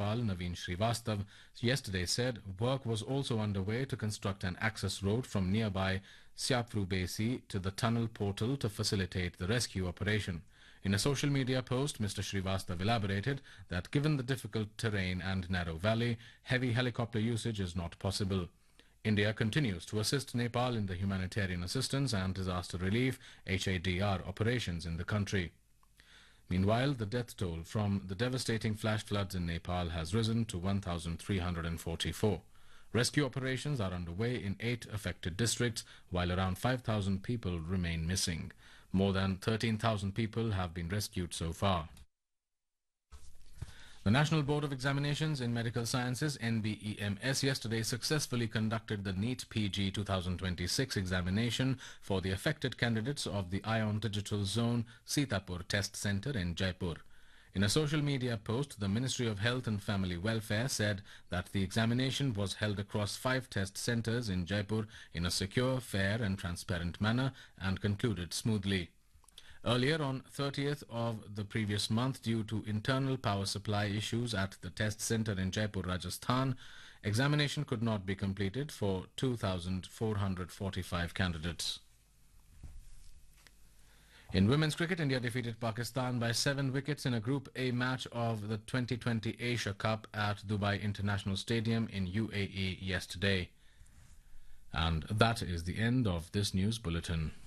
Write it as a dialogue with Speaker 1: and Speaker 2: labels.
Speaker 1: Nepal, Naveen Srivastav, yesterday said work was also underway to construct an access road from nearby Siapru Besi to the tunnel portal to facilitate the rescue operation. In a social media post, Mr. Srivastav elaborated that given the difficult terrain and narrow valley, heavy helicopter usage is not possible. India continues to assist Nepal in the humanitarian assistance and disaster relief (HADR) operations in the country. Meanwhile, the death toll from the devastating flash floods in Nepal has risen to 1,344. Rescue operations are underway in 8 affected districts, while around 5,000 people remain missing. More than 13,000 people have been rescued so far. The National Board of Examinations in Medical Sciences (NBEMS) yesterday successfully conducted the NEET PG 2026 examination for the affected candidates of the ION Digital Zone Sitapur Test Centre in Jaipur. In a social media post, the Ministry of Health and Family Welfare said that the examination was held across 5 test centres in Jaipur in a secure, fair and transparent manner and concluded smoothly. Earlier on 30th of the previous month, due to internal power supply issues at the test centre in Jaipur, Rajasthan, examination could not be completed for 2,445 candidates. In women's cricket, India defeated Pakistan by 7 wickets in a Group A match of the 2020 Asia Cup at Dubai International Stadium in UAE yesterday. And that is the end of this news bulletin.